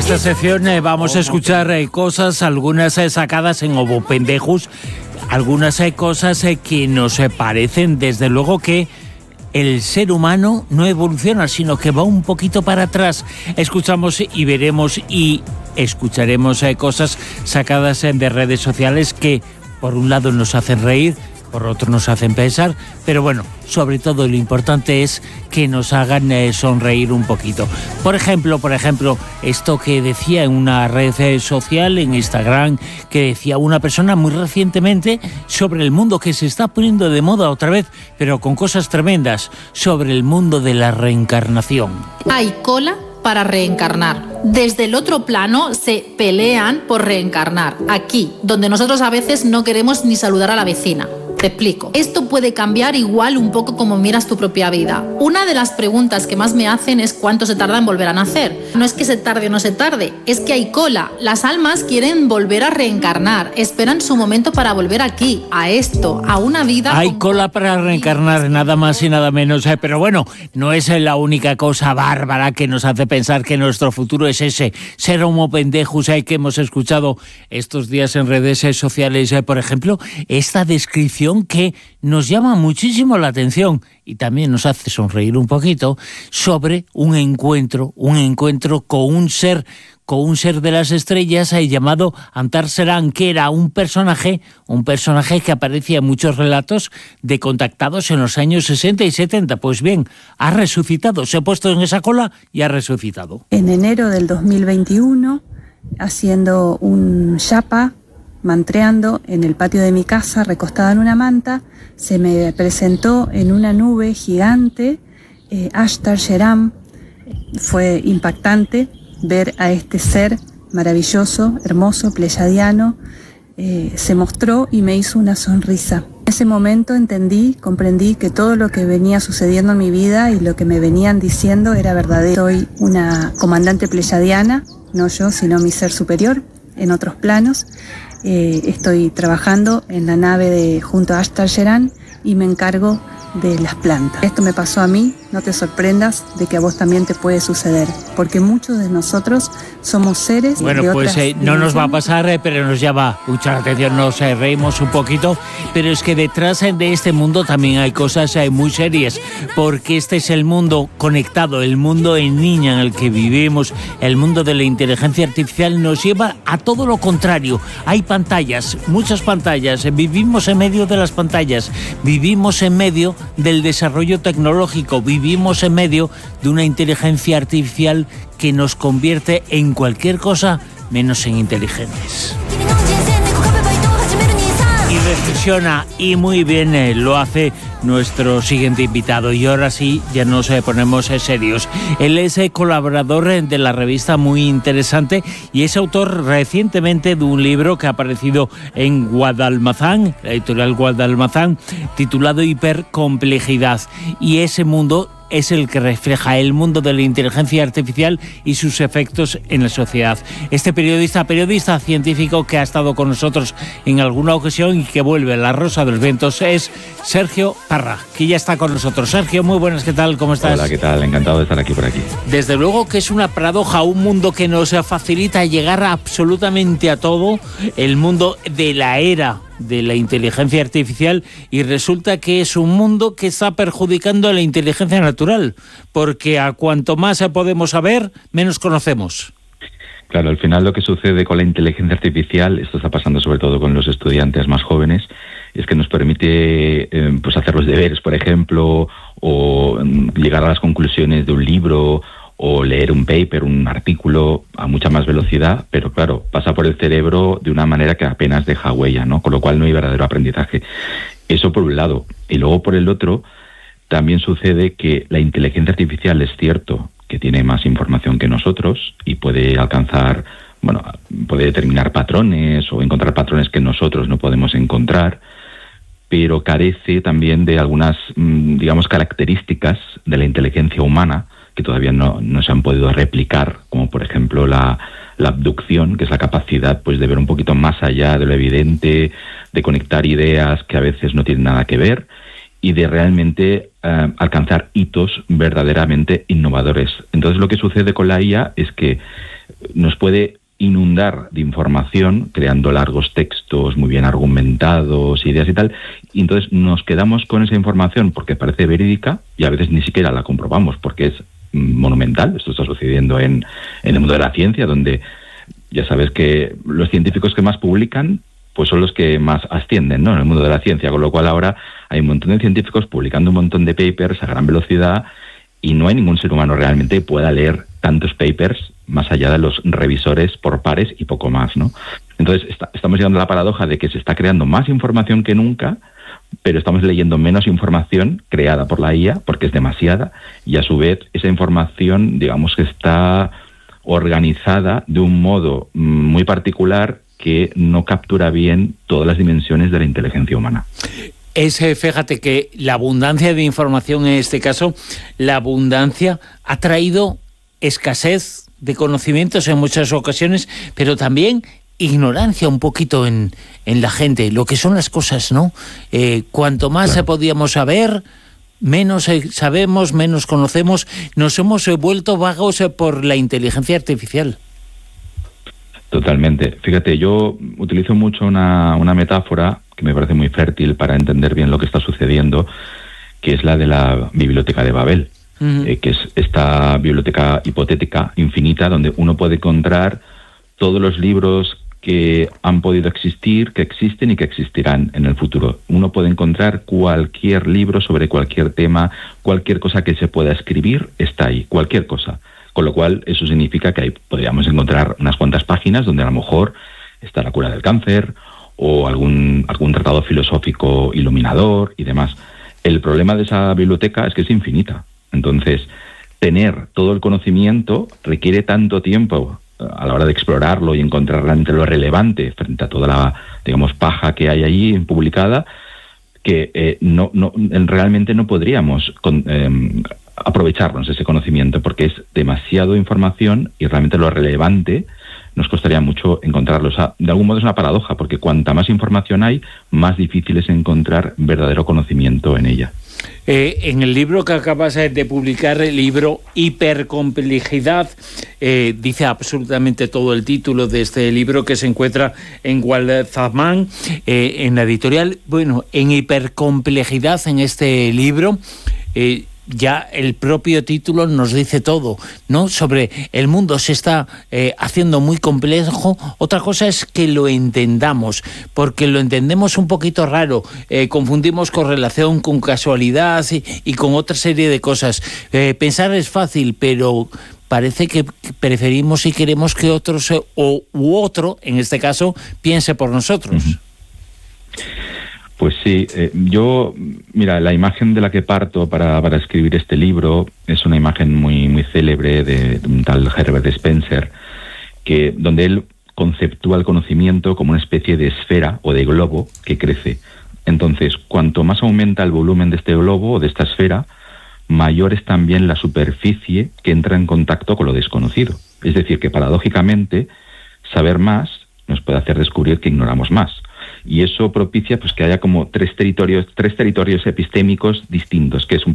esta sección vamos a escuchar cosas, algunas sacadas en Ovo Pendejos, algunas cosas que nos parecen, desde luego, que el ser humano no evoluciona, sino que va un poquito para atrás. Escuchamos y veremos y escucharemos cosas sacadas de redes sociales que, por un lado, nos hacen reír, por otro nos hacen pensar, pero bueno, sobre todo lo importante es que nos hagan sonreír un poquito. Por ejemplo, esto que decía en una red social, en Instagram, que decía una persona muy recientemente sobre el mundo que se está poniendo de moda otra vez, pero con cosas tremendas, sobre el mundo de la reencarnación. Hay cola para reencarnar. Desde el otro plano se pelean por reencarnar. Aquí, donde nosotros a veces no queremos ni saludar a la vecina. Te explico. Esto puede cambiar igual un poco como miras tu propia vida. Una de las preguntas que más me hacen es cuánto se tarda en volver a nacer. No es que se tarde o no se tarde, es que hay cola. Las almas quieren volver a reencarnar, esperan su momento para volver aquí, a esto, a una vida... Hay cola para reencarnar, nada más y nada menos. Pero bueno, no es la única cosa bárbara que nos hace pensar que nuestro futuro es ese, ser homo pendejos que hemos escuchado estos días en redes sociales. Por ejemplo, esta descripción que nos llama muchísimo la atención y también nos hace sonreír un poquito, sobre un encuentro con un ser de las estrellas llamado Antar Serán, que era un personaje que aparecía en muchos relatos de contactados en los años 60 y 70. Pues bien, ha resucitado, se ha puesto en esa cola y ha resucitado. En enero del 2021, haciendo un yapa, mantreando en el patio de mi casa, recostada en una manta, se me presentó en una nube gigante Ashtar Sheram. Fue impactante ver a este ser maravilloso, hermoso, pleyadiano. Se mostró y me hizo una sonrisa. En ese momento comprendí que todo lo que venía sucediendo en mi vida y lo que me venían diciendo era verdadero. Soy una comandante pleyadiana, no yo, sino mi ser superior, en otros planos. Estoy trabajando en la nave junto a Ashtar Sheran y me encargo de las plantas. Esto me pasó a mí, no te sorprendas de que a vos también te puede suceder, porque muchos de nosotros somos seres... Bueno, pues no nos va a pasar, pero nos llama mucha atención, nos reímos un poquito, pero es que detrás de este mundo también hay cosas muy serias, porque este es el mundo conectado, el mundo en línea en el que vivimos, el mundo de la inteligencia artificial nos lleva a todo lo contrario. Hay pantallas, muchas pantallas, vivimos en medio de las pantallas, vivimos en medio del desarrollo tecnológico, vivimos en medio de una inteligencia artificial que nos convierte en cualquier cosa menos en inteligentes. Y reflexiona, y muy bien lo hace nuestro siguiente invitado. Y ahora sí, ya nos ponemos serios. Él es colaborador de la revista Muy Interesante y es autor recientemente de un libro que ha aparecido en Guadalmazán, la editorial Guadalmazán, titulado Hipercomplejidad. Y ese mundo es el que refleja el mundo de la inteligencia artificial y sus efectos en la sociedad. Este periodista científico que ha estado con nosotros en alguna ocasión y que vuelve a La Rosa de los Vientos es Sergio Parra, que ya está con nosotros. Sergio, muy buenas, ¿qué tal? ¿Cómo estás? Hola, ¿qué tal? Encantado de estar aquí por aquí. Desde luego que es una paradoja, un mundo que nos facilita llegar absolutamente a todo, el mundo de la era de la inteligencia artificial, y resulta que es un mundo que está perjudicando a la inteligencia natural, porque a cuanto más podemos saber, menos conocemos. Claro, al final lo que sucede con la inteligencia artificial, esto está pasando sobre todo con los estudiantes más jóvenes, es que nos permite pues hacer los deberes, por ejemplo, o llegar a las conclusiones de un libro, o leer un paper, un artículo a mucha más velocidad, pero claro, pasa por el cerebro de una manera que apenas deja huella, ¿no? Con lo cual no hay verdadero aprendizaje. Eso por un lado. Y luego por el otro, también sucede que la inteligencia artificial es cierto que tiene más información que nosotros y puede alcanzar, bueno, puede determinar patrones o encontrar patrones que nosotros no podemos encontrar, pero carece también de algunas, digamos, características de la inteligencia humana que todavía no se han podido replicar, como por ejemplo la abducción, que es la capacidad pues de ver un poquito más allá de lo evidente, de conectar ideas que a veces no tienen nada que ver y de realmente alcanzar hitos verdaderamente innovadores. Entonces lo que sucede con la IA es que nos puede inundar de información, creando largos textos muy bien argumentados, ideas y tal, y entonces nos quedamos con esa información porque parece verídica y a veces ni siquiera la comprobamos porque es monumental. Esto está sucediendo en el mundo de la ciencia, donde ya sabes que los científicos que más publican pues son los que más ascienden, ¿no?, en el mundo de la ciencia, con lo cual ahora hay un montón de científicos publicando un montón de papers a gran velocidad y no hay ningún ser humano realmente que pueda leer tantos papers más allá de los revisores por pares y poco más, ¿no? Entonces estamos llegando a la paradoja de que se está creando más información que nunca, pero estamos leyendo menos información creada por la IA porque es demasiada, y a su vez esa información, digamos que está organizada de un modo muy particular que no captura bien todas las dimensiones de la inteligencia humana. Fíjate que la abundancia de información en este caso, la abundancia ha traído escasez de conocimientos en muchas ocasiones, pero también ignorancia un poquito en la gente, lo que son las cosas, ¿no? Cuanto más podíamos saber, menos sabemos, menos conocemos, nos hemos vuelto vagos por la inteligencia artificial. Totalmente. Fíjate, yo utilizo mucho una metáfora que me parece muy fértil para entender bien lo que está sucediendo, que es la de la biblioteca de Babel, que es esta biblioteca hipotética infinita donde uno puede encontrar todos los libros que han podido existir, que existen y que existirán en el futuro. Uno puede encontrar cualquier libro sobre cualquier tema, cualquier cosa que se pueda escribir, está ahí, cualquier cosa. Con lo cual, eso significa que ahí podríamos encontrar unas cuantas páginas donde a lo mejor está la cura del cáncer o algún tratado filosófico iluminador y demás. El problema de esa biblioteca es que es infinita. Entonces, tener todo el conocimiento requiere tanto tiempo a la hora de explorarlo y encontrar realmente lo relevante frente a toda la, digamos, paja que hay allí publicada, que realmente no podríamos aprovecharnos de ese conocimiento porque es demasiado información y realmente lo relevante nos costaría mucho encontrarlo. O sea, de algún modo es una paradoja porque cuanta más información hay, más difícil es encontrar verdadero conocimiento en ella. En el libro que acabas de publicar, el libro Hipercomplejidad, dice absolutamente todo el título de este libro, que se encuentra en Waldman, en la editorial. Bueno, en hipercomplejidad, en este libro, ya el propio título nos dice todo, ¿no? Sobre el mundo se está haciendo muy complejo. Otra cosa es que lo entendamos, porque lo entendemos un poquito raro. Confundimos correlación con casualidad y con otra serie de cosas. Pensar es fácil, pero parece que preferimos y queremos que otros u otro, en este caso, piense por nosotros. Pues sí, mira, la imagen de la que parto para escribir este libro es una imagen muy, muy célebre de un tal Herbert Spencer, donde él conceptúa el conocimiento como una especie de esfera o de globo que crece. Entonces, cuanto más aumenta el volumen de este globo o de esta esfera, mayor es también la superficie que entra en contacto con lo desconocido. Es decir, que paradójicamente, saber más nos puede hacer descubrir que ignoramos más. Y eso propicia pues que haya como tres territorios epistémicos distintos, que es un